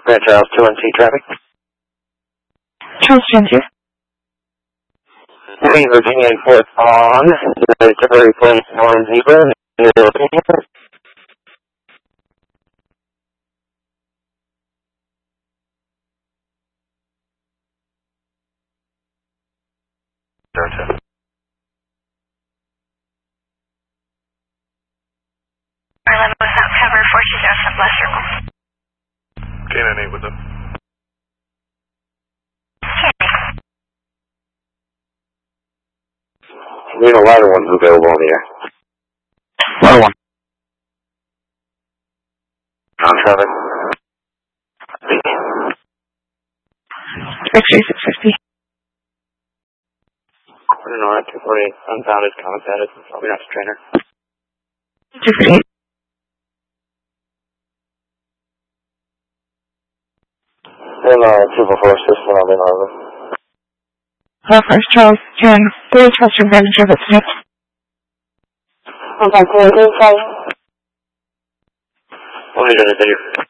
Grand Charles 2NT traffic. Charles James here. Virginia 4th on. Temporary plane on Zebra. Orlando South Cover 420 West Circle. K98 with them. We have a lighter ones available on the air. Lighter one. On traffic. X-ray 650. Quarter north, 248, unfounded, common status, probably not trainer. 248. And 244 system on the Northern. First Charles Jan 3 Charles Advantage of its next. Okay, 3 5. Only did it